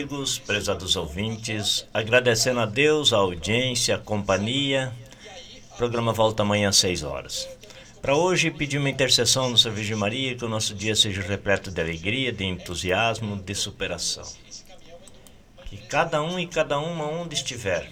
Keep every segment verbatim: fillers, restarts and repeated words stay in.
amigos, prezados ouvintes, agradecendo a Deus, a audiência, a companhia. O programa volta amanhã às seis horas. Para hoje, pedir uma intercessão no Serviço de Maria, que o nosso dia seja repleto de alegria, de entusiasmo, de superação. Que cada um e cada uma, onde estiver,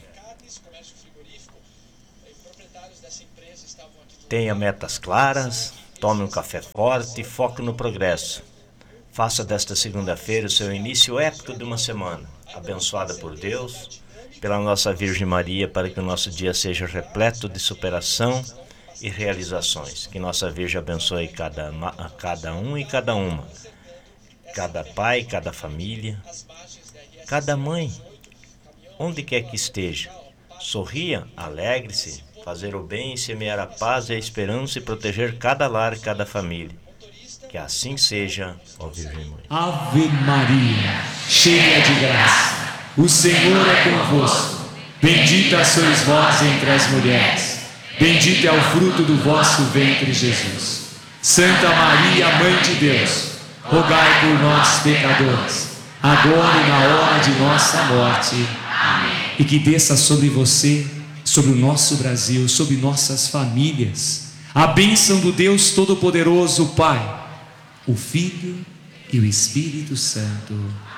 tenha metas claras, tome um café forte e foque no progresso. Faça desta segunda-feira o seu início épico de uma semana, abençoada por Deus, pela nossa Virgem Maria, para que o nosso dia seja repleto de superação e realizações. Que nossa Virgem abençoe cada, cada um e cada uma, cada pai, cada família, cada mãe, onde quer que esteja. Sorria, alegre-se, fazer o bem, semear a paz e a esperança e proteger cada lar e cada família. Que assim seja, ó Virgem Mãe. Ave Maria, cheia de graça, o Senhor é convosco. Bendita sois vós entre as mulheres. Bendito é o fruto do vosso ventre, Jesus. Santa Maria, Mãe de Deus, rogai por nós, pecadores, agora e na hora de nossa morte. Amém. E que desça sobre você, sobre o nosso Brasil, sobre nossas famílias, a bênção do Deus Todo-Poderoso, Pai, o Filho e o Espírito Santo.